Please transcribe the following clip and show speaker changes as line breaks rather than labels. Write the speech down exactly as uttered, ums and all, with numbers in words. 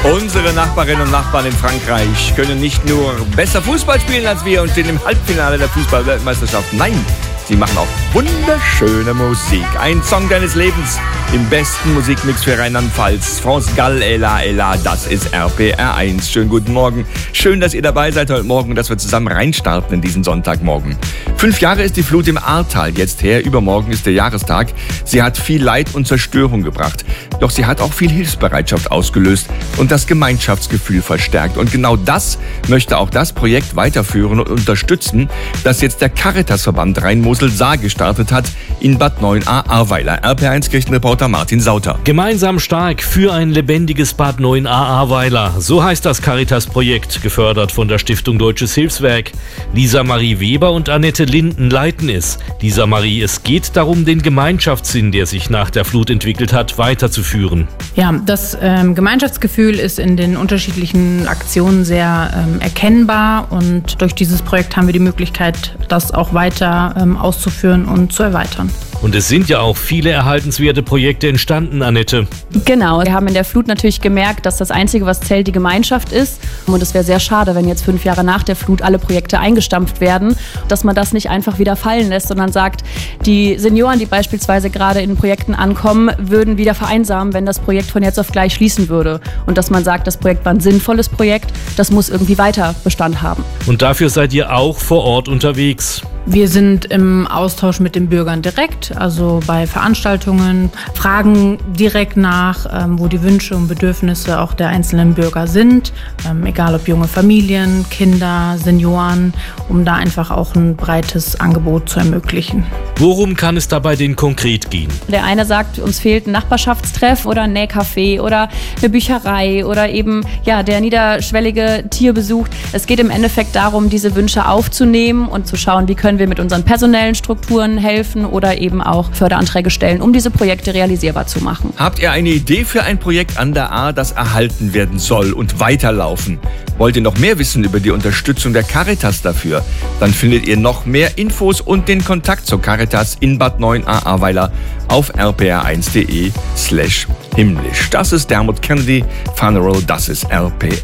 Unsere Nachbarinnen und Nachbarn in Frankreich können nicht nur besser Fußball spielen als wir und stehen im Halbfinale der Fußball-Weltmeisterschaft. Nein, sie machen auch wunderschöne Musik. Ein Song deines Lebens im besten Musikmix für Rheinland-Pfalz. France Gall, Ella, Ella, das ist R P R eins. Schönen guten Morgen. Schön, dass ihr dabei seid heute Morgen und dass wir zusammen reinstarten in diesen Sonntagmorgen. Fünf Jahre ist die Flut im Ahrtal jetzt her. Übermorgen ist der Jahrestag. Sie hat viel Leid und Zerstörung gebracht. Doch sie hat auch viel Hilfsbereitschaft ausgelöst und das Gemeinschaftsgefühl verstärkt. Und genau das möchte auch das Projekt weiterführen und unterstützen, das jetzt der Caritasverband Rhein-Mosel-Saar gestartet hat in Bad Neuenahr-Ahrweiler. R P R eins Kirchenreporter Martin Sauter.
Gemeinsam stark für ein lebendiges Bad Neuenahr-Ahrweiler. So heißt das Caritas-Projekt, gefördert von der Stiftung Deutsches Hilfswerk. Lisa Marie Weber und Annette Linden leiten es. Lisa Marie, es geht darum, den Gemeinschaftssinn, der sich nach der Flut entwickelt hat, weiterzuführen.
Ja, das ähm, Gemeinschaftsgefühl ist in den unterschiedlichen Aktionen sehr ähm, erkennbar und durch dieses Projekt haben wir die Möglichkeit, das auch weiter ähm, auszuführen und zu erweitern.
Und es sind ja auch viele erhaltenswerte Projekte entstanden, Annette.
Genau, wir haben in der Flut natürlich gemerkt, dass das Einzige, was zählt, die Gemeinschaft ist. Und es wäre sehr schade, wenn jetzt fünf Jahre nach der Flut alle Projekte eingestampft werden, dass man das nicht einfach wieder fallen lässt, sondern sagt, die Senioren, die beispielsweise gerade in Projekten ankommen, würden wieder vereinsamen, wenn das Projekt von jetzt auf gleich schließen würde. Und dass man sagt, das Projekt war ein sinnvolles Projekt, das muss irgendwie weiter Bestand haben.
Und dafür seid ihr auch vor Ort unterwegs.
Wir sind im Austausch mit den Bürgern direkt, also bei Veranstaltungen, fragen direkt nach, ähm, wo die Wünsche und Bedürfnisse auch der einzelnen Bürger sind, ähm, egal ob junge Familien, Kinder, Senioren, um da einfach auch ein breites Angebot zu ermöglichen.
Worum kann es dabei denn konkret gehen?
Der eine sagt, uns fehlt ein Nachbarschaftstreff oder ein Nähcafé oder eine Bücherei oder eben ja, der niederschwellige Tierbesuch. Es geht im Endeffekt darum, diese Wünsche aufzunehmen und zu schauen, wie können wir mit unseren personellen Strukturen helfen oder eben auch Förderanträge stellen, um diese Projekte realisierbar zu machen.
Habt ihr eine Idee für ein Projekt an der Ahr, das erhalten werden soll und weiterlaufen? Wollt ihr noch mehr wissen über die Unterstützung der Caritas dafür? Dann findet ihr noch mehr Infos und den Kontakt zur Caritas in Bad Neuenahr-Ahrweiler auf r p r eins punkt d e slash himmlisch. Das ist Dermot Kennedy, Funeral, das ist R P